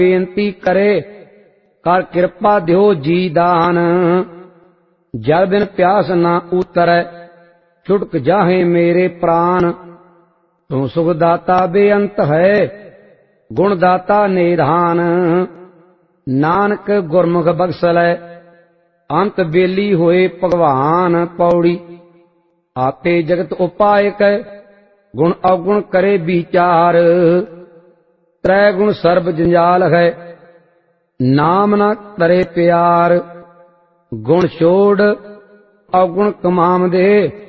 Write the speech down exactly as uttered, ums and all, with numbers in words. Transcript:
ਬੇਨਤੀ ਕਰੇ, ਕਰ ਕਿਰਪਾ ਦਿਓ ਜੀ ਦਾਨ। ਜਲ ਬਿਨ ਪਿਆਸ ਨਾ ਉਤਰੈ, ਛੁਟਕ ਜਾਹੇ ਮੇਰੇ ਪ੍ਰਾਨ। ਤੂੰ ਸੁਖ ਦਾਤਾ ਬੇਅੰਤ ਹੈ, ਗੁਣ ਦਾਤਾ ਨਿਧਾਨ। ਨਾਨਕ ਗੁਰਮੁਖ ਬਖਸ਼ਲੈ, ਅੰਤ ਬੇਲੀ ਹੋਏ ਭਗਵਾਨ। ਪੌੜੀ ਆਪੇ ਜਗਤ ਉਪਾਇਕ, ਗੁਣ ਔਗੁਣ ਕਰੇ ਵਿਚਾਰ। ਤ੍ਰੈ ਗੁਣ ਸਰਬ ਜੰਜਾਲ ਹੈ, ਨਾਮ ਨਾ ਤਰੇ ਪਿਆਰ। ਗੁਣ ਛੋੜ ਔਗੁਣ ਕਮਾਮ ਦੇ,